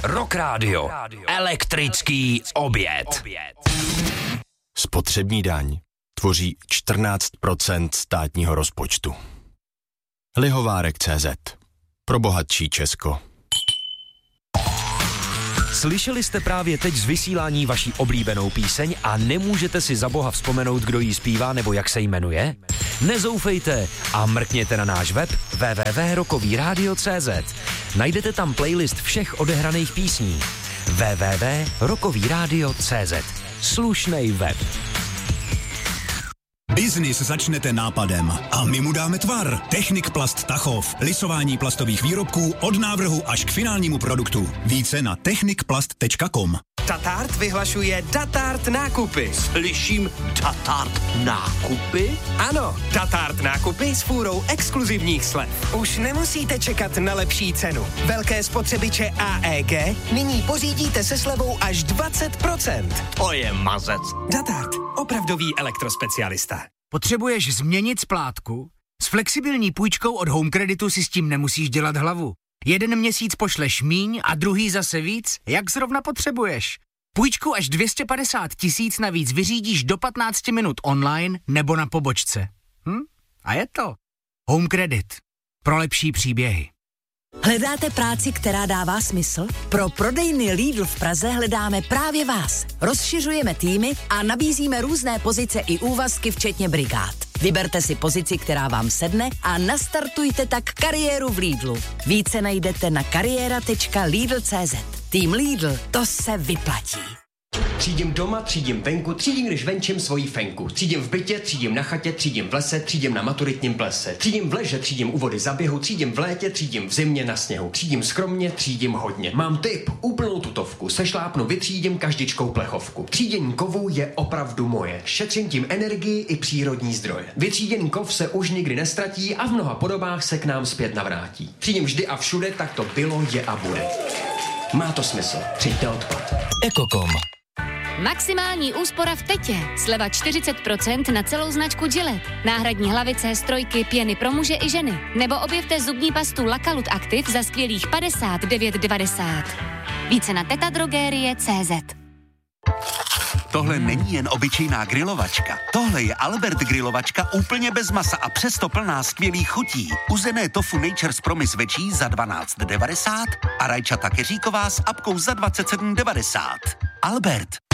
Rock Radio. Elektrický oběd. Spotřební daň tvoří 14% státního rozpočtu. Lihovárek.cz. Pro bohatší Česko. Slyšeli jste právě teď z vysílání vaší oblíbenou píseň a nemůžete si za boha vzpomenout, kdo ji zpívá nebo jak se jmenuje? Nezoufejte a mrkněte na náš web www.rockovyradio.cz. Najdete tam playlist všech odehraných písní. www.rockovyradio.cz. Slušnej web. Biznis začnete nápadem a my mu dáme tvar. Technik Plast Tachov. Lisování plastových výrobků od návrhu až k finálnímu produktu. Více na technikplast.com. Tatart vyhlašuje Tatart nákupy. Slyším Tatart nákupy? Ano, Tatart nákupy s fůrou exkluzivních slev. Už nemusíte čekat na lepší cenu. Velké spotřebiče AEG nyní pořídíte se slevou až 20%. To je mazec. Tatart, opravdový elektrospecialista. Potřebuješ změnit splátku? S flexibilní půjčkou od Home Creditu si s tím nemusíš dělat hlavu. Jeden měsíc pošleš míň a druhý zase víc, jak zrovna potřebuješ. Půjčku až 250 000 navíc vyřídíš do 15 minut online nebo na pobočce. A je to. Home Credit. Pro lepší příběhy. Hledáte práci, která dává smysl? Pro prodejny Lidl v Praze hledáme právě vás. Rozšiřujeme týmy a nabízíme různé pozice i úvazky, včetně brigád. Vyberte si pozici, která vám sedne a nastartujte tak kariéru v Lidlu. Více najdete na kariéra.lidl.cz. Tým Lidl, to se vyplatí. Třídím doma, třídím venku, třídím, když venčím svoji fenku. Třídím v bytě, třídím na chatě, třídím v lese, třídím na maturitním plese. Třídím v leže, třídím u vody za běhu, třídím v létě, třídím v zimě na sněhu. Třídím skromně, třídím hodně. Mám tip, úplnou tutovku, sešlápnu, vytřídím každičkou plechovku. Třídění kovů je opravdu moje. Šetřím tím energii i přírodní zdroje. Vytříděný kov se už nikdy nestratí a v mnoha podobách se k nám zpět navrátí. Třídím vždy a všude, tak to bylo, je a bude. Má to smysl. Třiďte odpad. Ekokom. Maximální úspora v Tetě. Sleva 40% na celou značku Gillette. Náhradní hlavice, strojky, pěny pro muže i ženy. Nebo objevte zubní pastu Lakalut Active za skvělých 59,90. Více na tetadrogerie.cz. Tohle není jen obyčejná grilovačka. Tohle je Albert grilovačka úplně bez masa a přesto plná skvělých chutí. Uzené tofu Nature's Promise večí za 12,90 a rajčata keříková s apkou za 27,90. Albert,